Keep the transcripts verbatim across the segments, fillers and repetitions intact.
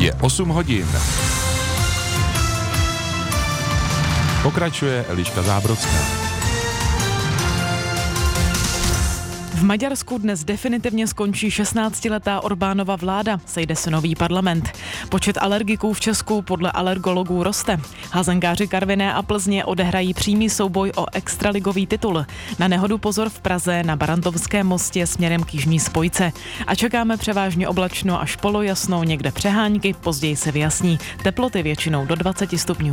Je osm hodin. Pokračuje Eliška Zábrodská. V Maďarsku dnes definitivně skončí šestnáctiletá Orbánova vláda, sejde se nový parlament. Počet alergiků v Česku podle alergologů roste. Házenkáři Karviné a Plzně odehrají přímý souboj o extraligový titul. Na nehodu pozor v Praze na Barantovském mostě směrem k jižní spojce. A čekáme převážně oblačno až polojasno, někde přehánky, později se vyjasní. Teploty většinou do dvacet stupňů.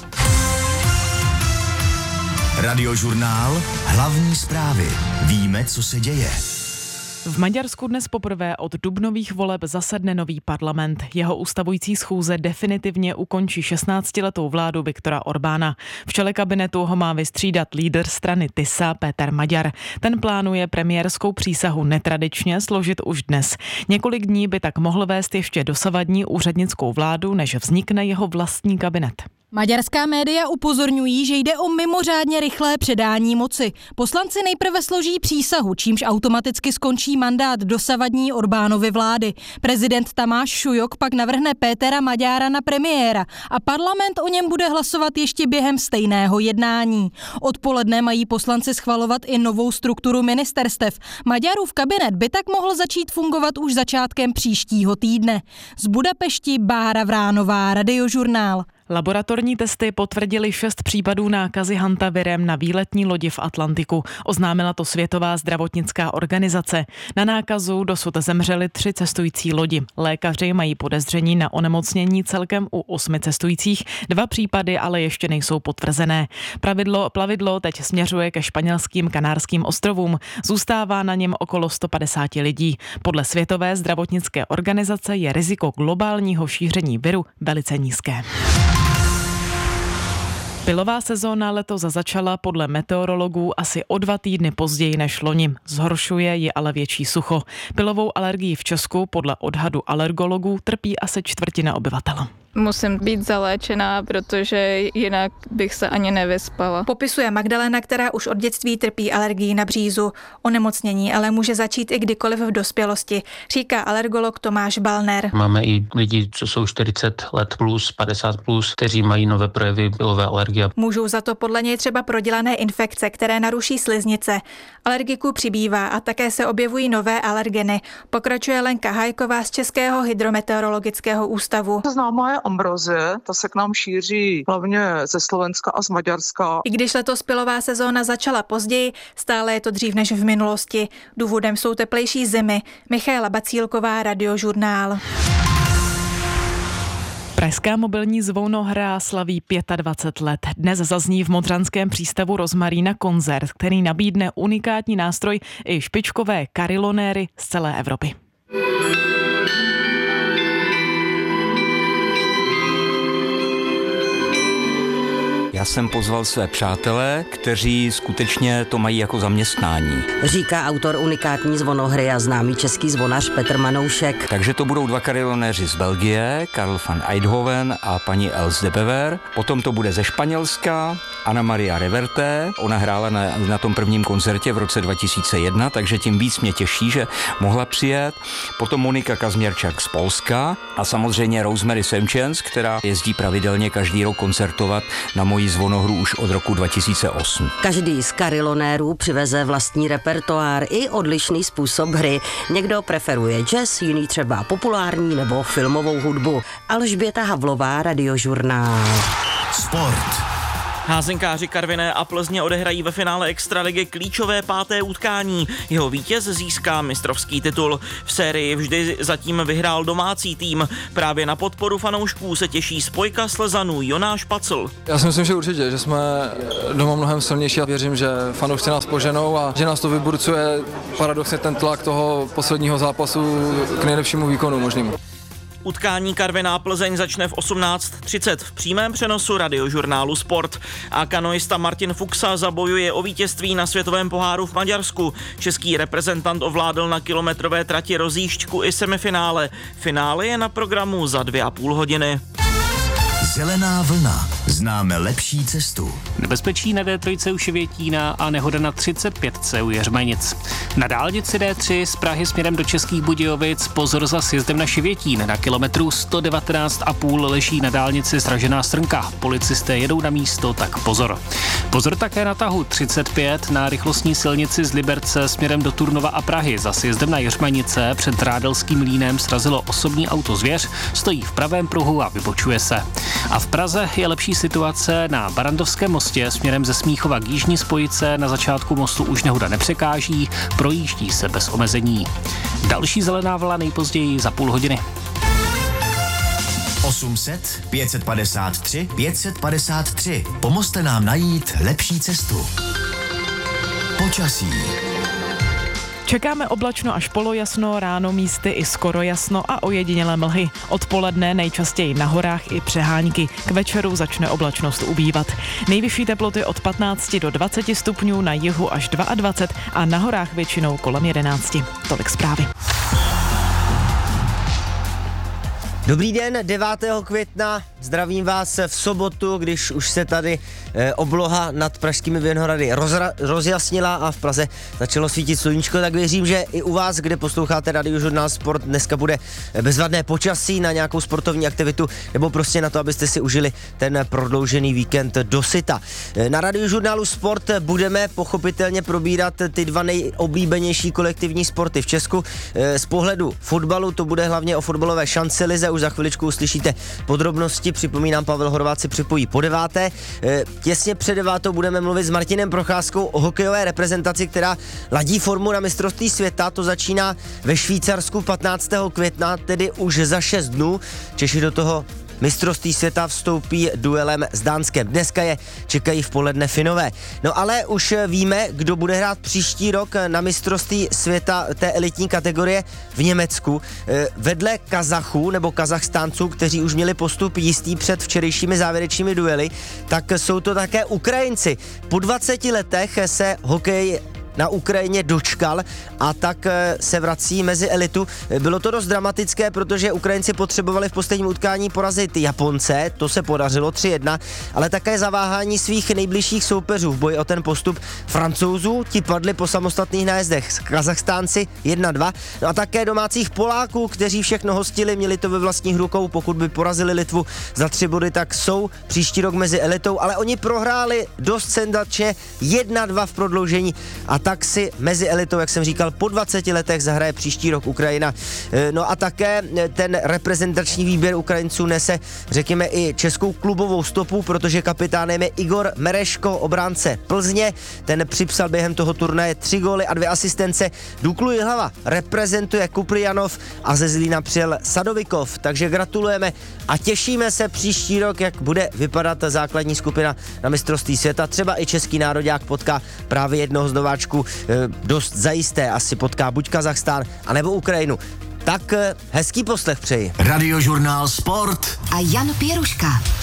Radiožurnál. Hlavní zprávy. Víme, co se děje. V Maďarsku dnes poprvé od dubnových voleb zasedne nový parlament. Jeho ustavující schůze definitivně ukončí šestnáctiletou vládu Viktora Orbána. V čele kabinetu ho má vystřídat lídr strany Tisa Péter Maďar. Ten plánuje premiérskou přísahu netradičně složit už dnes. Několik dní by tak mohl vést ještě dosavadní úřednickou vládu, než vznikne jeho vlastní kabinet. Maďarská média upozorňují, že jde o mimořádně rychlé předání moci. Poslanci nejprve složí přísahu, čímž automaticky skončí mandát dosavadní Orbánovy vlády. Prezident Tamáš Šujok pak navrhne Pétera Maďára na premiéra a parlament o něm bude hlasovat ještě během stejného jednání. Odpoledne mají poslanci schvalovat i novou strukturu ministerstev. Maďarův kabinet by tak mohl začít fungovat už začátkem příštího týdne. Z Budapešti Bára Vránová, Radiožurnál. Laboratorní testy potvrdily šest případů nákazy hantavirem na výletní lodi v Atlantiku. Oznámila to Světová zdravotnická organizace. Na nákazu dosud zemřeli tři cestující lodi. Lékaři mají podezření na onemocnění celkem u osmi cestujících. Dva případy ale ještě nejsou potvrzené. Pravidlo, plavidlo teď směřuje ke španělským Kanárským ostrovům. Zůstává na něm okolo sto padesát lidí. Podle Světové zdravotnické organizace je riziko globálního šíření viru velice nízké. Pilová sezóna letos začala podle meteorologů asi o dva týdny později než loni. Zhoršuje ji ale větší sucho. Pilovou alergii v Česku podle odhadu alergologů trpí asi čtvrtina obyvatel. Musím být zaléčená, protože jinak bych se ani nevyspala. Popisuje Magdalena, která už od dětství trpí alergií na břízu. Onemocnění ale může začít i kdykoliv v dospělosti, říká alergolog Tomáš Balner. Máme i lidi, co jsou čtyřicet let plus, padesát plus, kteří mají nové projevy pilové alergie. Můžou za to podle něj třeba prodělané infekce, které naruší sliznice. Alergiků přibývá a také se objevují nové alergeny. Pokračuje Lenka Hajková z Českého hydrometeorologického ústavu. Známá je ambrozie, ta se k nám šíří hlavně ze Slovenska a z Maďarska. I když letos pilová sezóna začala později, stále je to dřív než v minulosti. Důvodem jsou teplejší zimy. Michaela Bacílková, Radiožurnál. Pražská mobilní zvonohra slaví dvacet pět let. Dnes zazní v Modřanském přístavu Rozmarína koncert, který nabídne unikátní nástroj i špičkové karilonéry z celé Evropy. Já jsem pozval své přátelé, kteří skutečně to mají jako zaměstnání. Říká autor unikátní zvonohry a známý český zvonař Petr Manoušek. Takže to budou dva karilonéři z Belgie, Karl van Eidhoven a paní Els de Bever. Potom to bude ze Španělska Ana Maria Reverte. Ona hrála na, na tom prvním koncertě v roce dva tisíce jedna, takže tím víc mě těší, že mohla přijet. Potom Monika Kazměrčak z Polska a samozřejmě Rosemary Semčens, která jezdí pravidelně každý rok koncertovat na mojí zvonohru už od roku dva tisíce osm. Každý z karilonérů přiveze vlastní repertoár i odlišný způsob hry. Někdo preferuje jazz, jiný třeba populární nebo filmovou hudbu. Alžběta Havlová, Radiožurnál. Sport. Házenkáři Karviné a Plzně odehrají ve finále extraligy klíčové páté utkání. Jeho vítěz získá mistrovský titul. V sérii vždy zatím vyhrál domácí tým. Právě na podporu fanoušků se těší spojka Slezanů Jonáš Pacl. Já si myslím, že určitě, že jsme doma mnohem silnější a věřím, že fanoušci nás poženou a že nás to vyburcuje paradoxně ten tlak toho posledního zápasu k nejlepšímu výkonu možnému. Utkání Karviná Plzeň začne v osmnáct třicet v přímém přenosu Radiožurnálu Sport. A kanoista Martin Fuxa zabojuje o vítězství na světovém poháru v Maďarsku. Český reprezentant ovládl na kilometrové trati rozjížďku i semifinále. Finále je na programu za dvě a půl hodiny. Zelená vlna. Známe lepší cestu. Nebezpečí na D tři u Ševětína a nehoda na třicet pět u Jeřmenic. Na dálnici D tři z Prahy směrem do Českých Budějovic pozor za sjezdem na Ševětín. Na kilometru sto devatenáct a půl leží na dálnici zražená strnka. Policisté jedou na místo, tak pozor. Pozor také na tahu třicet pět na rychlostní silnici z Liberce směrem do Turnova a Prahy. Za sjezdem na Jeřmenice před Rádelským mlýnem srazilo osobní auto zvěř, stojí v pravém pruhu a vybočuje se. A v Praze je lepší situace na Barandovském mostě směrem ze Smíchova k jižní spojice. Na začátku mostu už nehoda nepřekáží, projíždí se bez omezení. Další zelená vlna nejpozději za půl hodiny. osm set, pět set padesát tři, pět set padesát tři. Pomozte nám najít lepší cestu. Počasí. Čekáme oblačno až polojasno, ráno místy i skoro jasno a ojedinělé mlhy. Odpoledne nejčastěji na horách i přehánky. K večeru začne oblačnost ubývat. Nejvyšší teploty od patnácti do dvaceti stupňů, na jihu až dvacet dva a na horách většinou kolem jedenácti. Tolik zprávy. Dobrý den, devátého května, zdravím vás v sobotu, když už se tady e, obloha nad pražskými Vinohrady rozra, rozjasnila a v Praze začalo svítit sluníčko, tak věřím, že i u vás, kde posloucháte Radiožurnál Sport, dneska bude bezvadné počasí na nějakou sportovní aktivitu nebo prostě na to, abyste si užili ten prodloužený víkend dosyta. E, na Radiožurnálu Sport budeme pochopitelně probírat ty dva nejoblíbenější kolektivní sporty v Česku. E, z pohledu fotbalu to bude hlavně o fotbalové šancelize, už za chviličku uslyšíte podrobnosti, připomínám, Pavel Horváth si připojí po deváté. E, těsně před devátou budeme mluvit s Martinem Procházkou o hokejové reprezentaci, která ladí formu na mistrovství světa, to začíná ve Švýcarsku patnáctého května, tedy už za šest dnů. Češi do toho mistrovství světa vstoupí duelem s Dánskem. Dneska je čekají v poledne Finové. No ale už víme, kdo bude hrát příští rok na mistrovství světa té elitní kategorie v Německu. Vedle Kazachů nebo Kazachstánců, kteří už měli postup jistý před včerejšími závěrečnými duely, tak jsou to také Ukrajinci. Po dvaceti letech se hokej na Ukrajině dočkal a tak se vrací mezi elitu. Bylo to dost dramatické, protože Ukrajinci potřebovali v posledním utkání porazit Japonce, to se podařilo tři jedna, ale také zaváhání svých nejbližších soupeřů v boji o ten postup Francouzů, ti padli po samostatných nájezdech, Kazachstánci jedna dva, no a také domácích Poláků, kteří všechno hostili, měli to ve vlastních rukou, pokud by porazili Litvu za tři body, tak jsou příští rok mezi elitou, ale oni prohráli dost senzačně jedna dva v prodloužení a tak si mezi elitou, jak jsem říkal, po dvaceti letech zahraje příští rok Ukrajina. No a také ten reprezentační výběr Ukrajinců nese, řekněme, i českou klubovou stopu, protože kapitánem je Igor Mereško, obránce Plzně. Ten připsal během toho turnaje tři góly a dvě asistence. Duklu Jihlava reprezentuje Kuprijanov a ze Zlína přijel Sadovikov, takže gratulujeme a těšíme se příští rok, jak bude vypadat základní skupina na mistrovství světa. Třeba i český nároďák potká právě jednoho z nováčků, dost zajisté asi potká buď Kazachstán, anebo Ukrajinu. Tak hezký poslech přeji. Radiožurnál Sport a Jan Pěruška.